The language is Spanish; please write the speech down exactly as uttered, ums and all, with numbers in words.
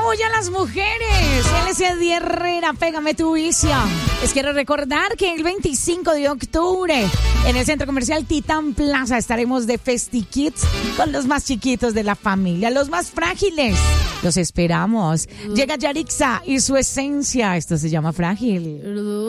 apoya a las mujeres. Él es Eddie Herrera, pégame tu vicia. Les quiero recordar que el veinticinco de octubre en el Centro Comercial Titán Plaza estaremos de Festi Kids con los más chiquitos de la familia, los más frágiles. Los esperamos. Llega Yarixa y su esencia. Esto se llama Frágil.